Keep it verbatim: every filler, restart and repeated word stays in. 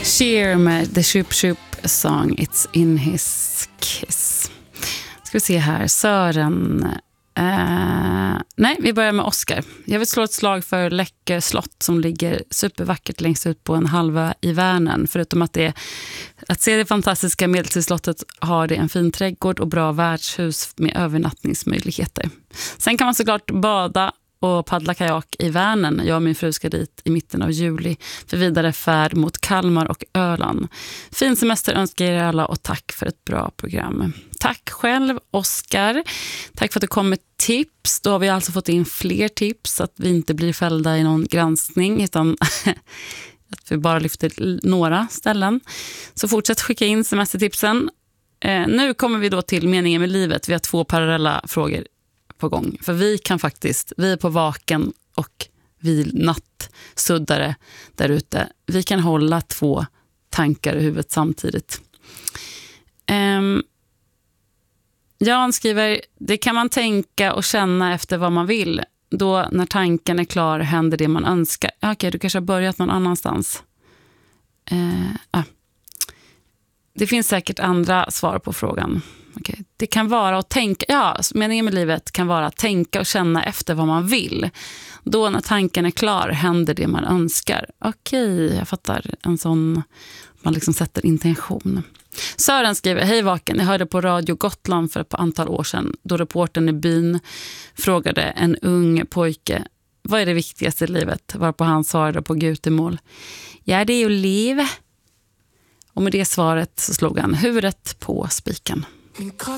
Cher med The Shoop Shoop Song It's in his kiss. Ska vi se här. Sören. Uh, nej, vi börjar med Oscar. Jag vill slå ett slag för Läckö slott som ligger supervackert längst ut på en halva i Värnen. Förutom att det att se det fantastiska medeltidsslottet har det en fin trädgård och bra värdshus med övernattningsmöjligheter. Sen kan man såklart bada och paddla kajak i Värnen. Jag och min fru ska dit i mitten av juli för vidare färd mot Kalmar och Öland. Fin semester önskar er alla och tack för ett bra program. Tack själv, Oskar. Tack för att du kom med tips. Då har vi alltså fått in fler tips så att vi inte blir fällda i någon granskning utan att vi bara lyfter några ställen. Så fortsätt skicka in semestertipsen. Eh, nu kommer vi då till meningen med livet. Vi har två parallella frågor på gång. För vi kan faktiskt, vi är på vaken och vi nattsuddare där ute. Vi kan hålla två tankar i huvudet samtidigt. Um, Jan skriver, det kan man tänka och känna efter vad man vill. Då när tanken är klar händer det man önskar. Okej, okay, du kanske har börjat någon annanstans. Uh, ah. Det finns säkert andra svar på frågan. Okay. Det kan vara att tänka, ja, meningen med livet kan vara att tänka och känna efter vad man vill. Då när tanken är klar händer det man önskar. Okej, okay, jag fattar. En sån, man liksom sätter intention. Sören skriver, hej vaken, jag hörde på Radio Gotland för ett par antal år sedan då reportern i byn frågade en ung pojke, vad är det viktigaste i livet? Varpå han svarade på gutemål, ja det är ju liv. Och med det svaret så slog han huvudet på spiken.